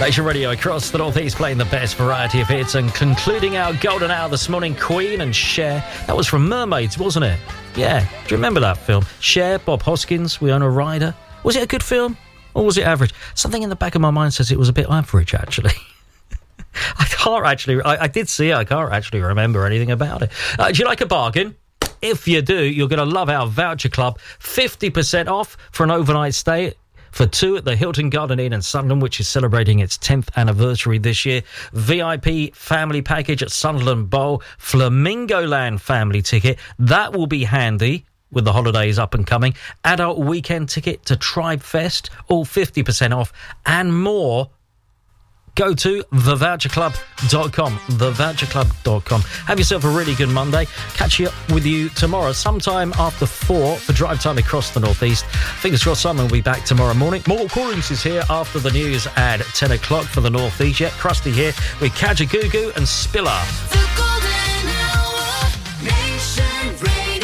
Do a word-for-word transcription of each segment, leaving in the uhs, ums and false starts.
Nation Radio across the Northeast playing the best variety of hits and concluding our golden hour this morning, Queen and Cher. That was from Mermaids, wasn't it? Yeah. Do you remember that film? Cher, Bob Hoskins, Winona Ryder. Was it a good film or was it average? Something in the back of my mind says it was a bit average, actually. I can't actually... I, I did see it. I can't actually remember anything about it. Uh, do you like a bargain? If you do, you're going to love our voucher club. fifty percent off for an overnight stay for two at the Hilton Garden Inn in Sunderland, which is celebrating its tenth anniversary this year. V I P family package at Sunderland Bowl. Flamingo Land family ticket. That will be handy with the holidays up and coming. Adult weekend ticket to Tribe Fest, all fifty percent off and more. Go to the voucher club dot com, the voucher club dot com. Have yourself a really good Monday. Catch you up with you tomorrow, sometime after four for Drive Time across the Northeast. Fingers crossed Simon will be back tomorrow morning. More Callings is here after the news at ten o'clock for the Northeast. Yet Krusty here with Kajagoogoo and Spiller. The Golden Hour, Nation Radio.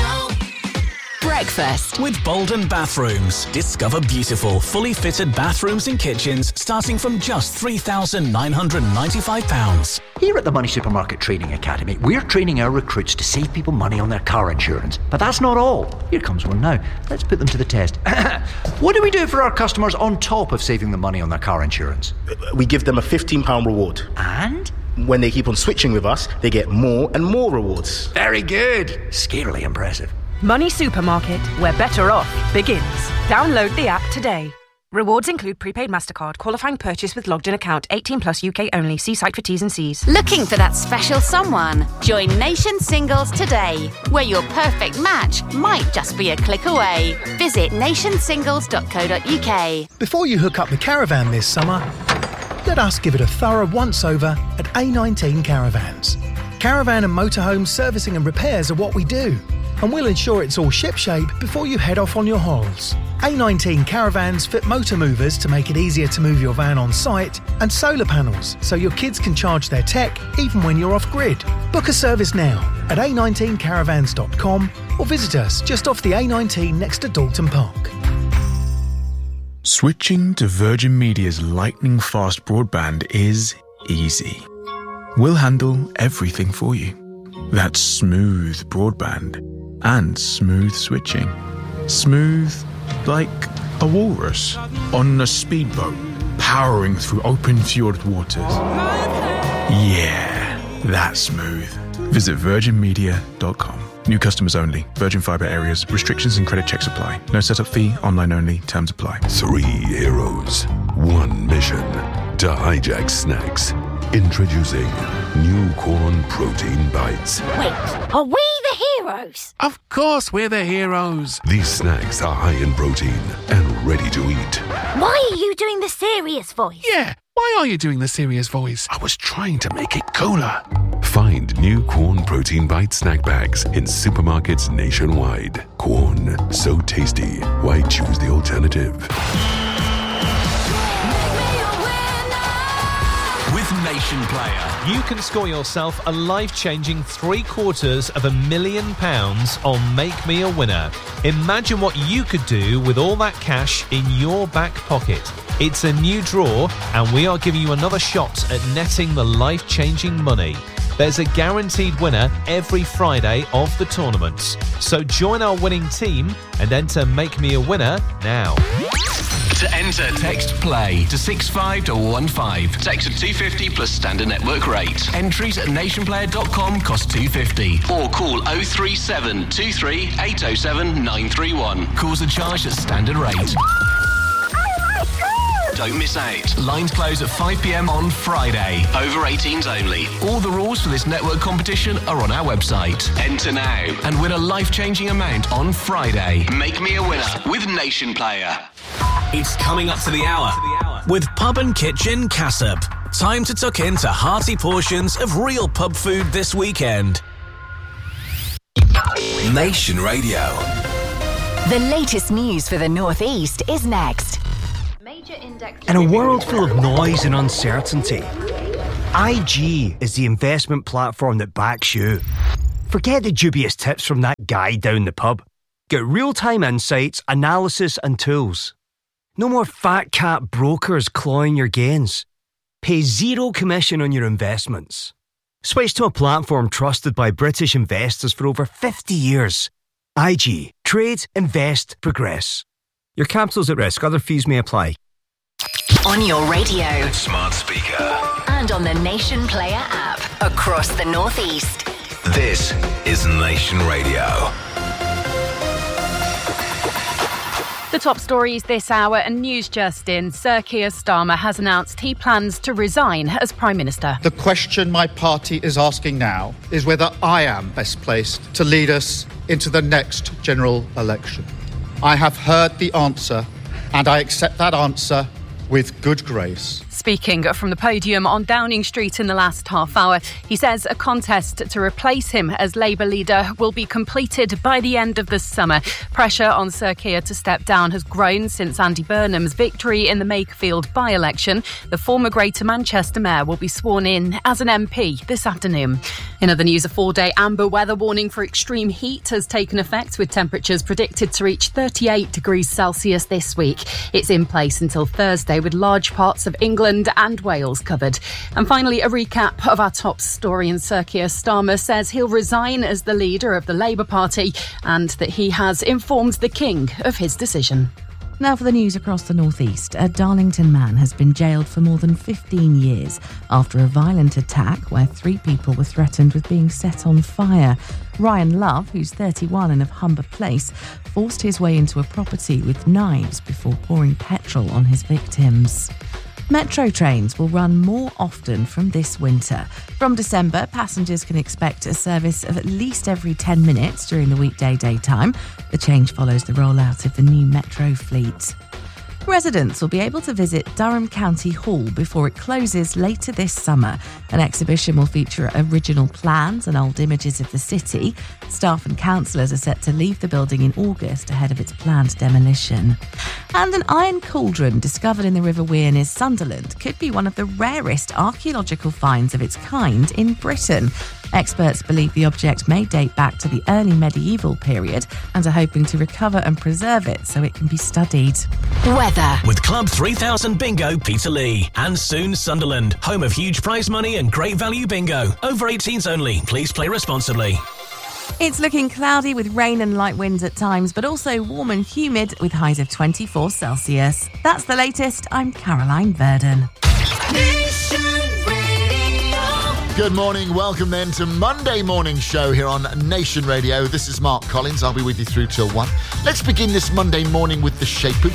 Breakfast with Bolden Bathrooms. Discover beautiful, fully fitted bathrooms and kitchens starting from just three thousand nine hundred ninety-five pounds. Here at the Money Supermarket Training Academy, we're training our recruits to save people money on their car insurance. But that's not all. Here comes one now. Let's put them to the test. What do we do for our customers on top of saving them money on their car insurance? We give them a fifteen pounds reward. And? When they keep on switching with us, they get more and more rewards. Very good. Scarily impressive. Money Supermarket, where better off begins. Download the app today. Rewards include prepaid MasterCard, qualifying purchase with logged in account, eighteen plus U K only. See site for T's and C's. Looking for that special someone? Join Nation Singles today, where your perfect match might just be a click away. Visit nation singles dot co dot uk. Before you hook up the caravan this summer, let us give it a thorough once-over at A nineteen Caravans. Caravan and motorhome servicing and repairs are what we do, and we'll ensure it's all shipshape before you head off on your holes. A nineteen Caravans fit motor movers to make it easier to move your van on site, and solar panels so your kids can charge their tech even when you're off-grid. Book a service now at a nineteen caravans dot com or visit us just off the A nineteen next to Dalton Park. Switching to Virgin Media's lightning-fast broadband is easy. We'll handle everything for you. That's smooth broadband and smooth switching. Smooth like a walrus on a speedboat powering through open fjord waters. Yeah, that's smooth. Visit virgin media dot com. New customers only. Virgin Fibre areas. Restrictions and credit checks apply. No setup fee. Online only. Terms apply. Three heroes. One mission. To hijack snacks. Introducing new corn protein bites. Wait, are we the heroes? Of course we're the heroes. These snacks are high in protein and ready to eat. Why are you doing the serious voice? Yeah, why are you doing the serious voice? I was trying to make it cooler. Find new corn protein bite snack bags in supermarkets nationwide. Corn, so tasty. Why choose the alternative? With Nation Player, you can score yourself a life-changing three quarters of a million pounds on Make Me a Winner. Imagine what you could do with all that cash in your back pocket. It's a new draw, and we are giving you another shot at netting the life-changing money. There's a guaranteed winner every Friday of the tournament. So join our winning team and enter Make Me a Winner now. To enter, text PLAY to six five one five. Text at two fifty plus standard network rate. Entries at nation player dot com cost two fifty. Or call oh three seven two three eight oh seven nine three one. Calls are charged at standard rate. Don't miss out. Lines close at five p.m. on Friday. Over eighteens only. All the rules for this network competition are on our website. Enter now and win a life-changing amount on Friday. Make Me a Winner with Nation Player. It's coming up to the hour with Pub and Kitchen Cassop. Time to tuck into hearty portions of real pub food this weekend. Nation Radio. The latest news for the North East is next. In a world full of noise and uncertainty, I G is the investment platform that backs you. Forget the dubious tips from that guy down the pub. Get real-time insights, analysis and tools. No more fat cat brokers clawing your gains. Pay zero commission on your investments. Switch to a platform trusted by British investors for over fifty years. I G. Trade, invest, progress. Your capital's at risk. Other fees may apply. On your radio. Smart speaker. And on the Nation Player app. Across the Northeast. This is Nation Radio. The top stories this hour and news just in. Sir Keir Starmer has announced he plans to resign as Prime Minister. The question my party is asking now is whether I am best placed to lead us into the next general election. I have heard the answer and I accept that answer with good grace. Speaking from the podium on Downing Street in the last half hour, he says a contest to replace him as Labour leader will be completed by the end of the summer. Pressure on Sir Keir to step down has grown since Andy Burnham's victory in the Makerfield by-election. The former Greater Manchester mayor will be sworn in as an M P this afternoon. In other news, a four-day amber weather warning for extreme heat has taken effect, with temperatures predicted to reach thirty-eight degrees Celsius this week. It's in place until Thursday, with large parts of England and Wales covered. And finally, a recap of our top story. And Sir Keir Starmer says he'll resign as the leader of the Labour Party and that he has informed the King of his decision. Now for the news across the northeast. A Darlington man has been jailed for more than fifteen years after a violent attack where three people were threatened with being set on fire. Ryan Love, who's thirty-one and of Humber Place, forced his way into a property with knives before pouring petrol on his victims. Metro trains will run more often from this winter. From December, passengers can expect a service of at least every ten minutes during the weekday daytime. The change follows the rollout of the new Metro fleet. Residents will be able to visit Durham County Hall before it closes later this summer. An exhibition will feature original plans and old images of the city. Staff and councillors are set to leave the building in August ahead of its planned demolition. And an iron cauldron discovered in the River Wear near Sunderland could be one of the rarest archaeological finds of its kind in Britain. Experts believe the object may date back to the early medieval period and are hoping to recover and preserve it so it can be studied. Weather. With Club three thousand Bingo Peterlee and soon Sunderland, home of huge prize money and great value bingo. Over eighteens only. Please play responsibly. It's looking cloudy with rain and light winds at times, but also warm and humid with highs of twenty-four Celsius. That's the latest. I'm Caroline Verdon. Good morning, welcome then to Monday Morning Show here on Nation Radio. This is Mark Collins, I'll be with you through till one. Let's begin this Monday morning with the shape of